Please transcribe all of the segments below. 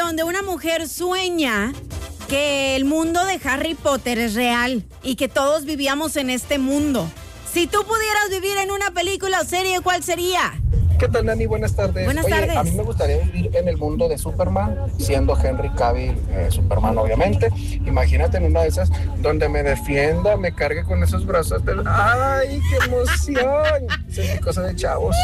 donde una mujer sueña que el mundo de Harry Potter es real y que todos vivíamos en este mundo. Si tú pudieras vivir en una película o serie, ¿cuál sería? ¿Qué tal, Dani? Buenas tardes. Buenas tardes. A mí me gustaría vivir en el mundo de Superman, siendo Henry Cavill Superman, obviamente. Imagínate en una de esas donde me defienda, me cargue con esos brazos. ¡Ay, qué emoción! Es cosa de chavos.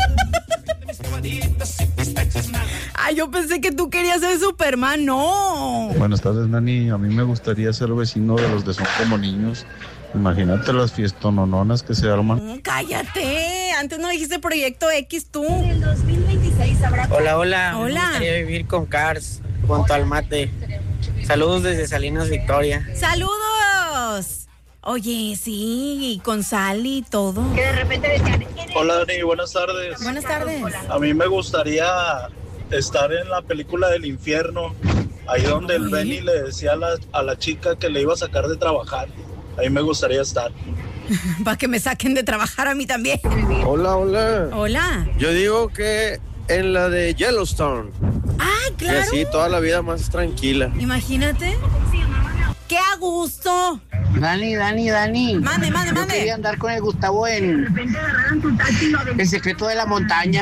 Ay, yo pensé que tú querías ser Superman, no. Buenas tardes, Nani. A mí me gustaría ser vecino de los de Son Como Niños. Imagínate las fiestonononas que se arman. Cállate, antes no dijiste Proyecto X tú. En el 2026 habrá... Hola. Hola. Me gustaría vivir con Cars, junto al mate. Saludos desde Salinas, Victoria. ¡Saludos! Oye, sí, con sal y todo. Que de repente decían... Hola, Dani, buenas tardes. Buenas tardes. A mí me gustaría estar en la película del infierno, ahí donde el Benny le decía a la chica que le iba a sacar de trabajar. Ahí me gustaría estar. Para que me saquen de trabajar a mí también. Hola. Hola. Yo digo que en la de Yellowstone. Ah, Y claro. así toda la vida más tranquila. Imagínate. ¡Qué a gusto! Dani. Mande. Yo quería andar con el Gustavo en El secreto de la montaña.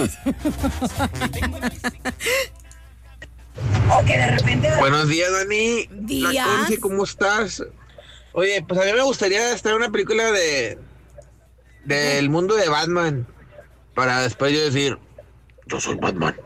O que de repente... Buenos días, Dani. Días. La Conce, ¿cómo estás? Oye, pues a mí me gustaría estar en una película del mundo de Batman, para después yo decir, yo soy Batman.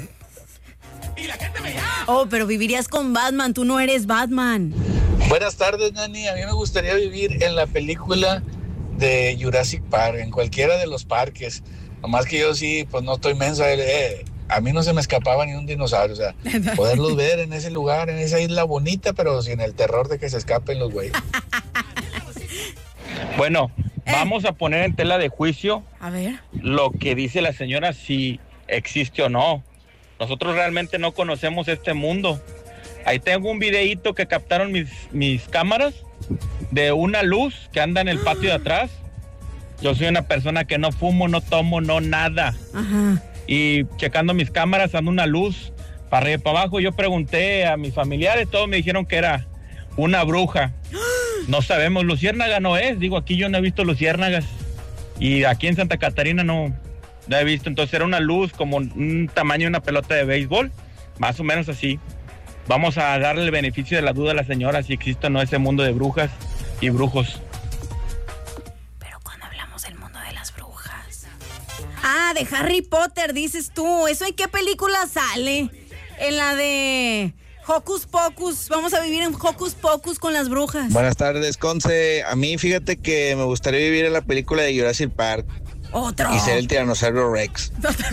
Oh, pero vivirías con Batman, tú no eres Batman. Buenas tardes, Nani. A mí me gustaría vivir en la película de Jurassic Park, en cualquiera de los parques. Nomás que yo sí, pues no estoy menso. A mí no se me escapaba ni un dinosaurio. O sea, poderlos ver en ese lugar, en esa isla bonita, pero sin el terror de que se escapen los güeyes. Bueno, vamos a poner en tela de juicio A ver. lo que dice la señora, si existe o no. Nosotros realmente no conocemos este mundo. Ahí tengo un videíto que captaron mis cámaras de una luz que anda en el patio de atrás. Yo soy una persona que no fumo, no tomo, no nada. Ajá. Y checando mis cámaras anda una luz para arriba y para abajo. Yo pregunté a mis familiares, todos me dijeron que era una bruja. No sabemos, luciérnaga no es. Digo, aquí yo no he visto luciérnagas. Y aquí en Santa Catarina no he visto. Entonces era una luz como un tamaño de una pelota de béisbol. Más o menos así. Vamos a darle el beneficio de la duda a la señora si existe o no ese mundo de brujas y brujos. Pero cuando hablamos del mundo de las brujas. Ah, de Harry Potter, dices tú. ¿Eso en qué película sale? En la de Hocus Pocus. Vamos a vivir en Hocus Pocus con las brujas. Buenas tardes, Conce. A mí, fíjate que me gustaría vivir en la película de Jurassic Park Otro. y ser el tiranosaurio Rex.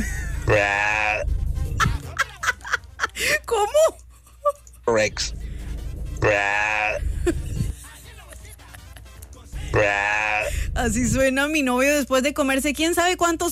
¿Cómo? Rex. Así suena mi novio después de comerse quién sabe cuántos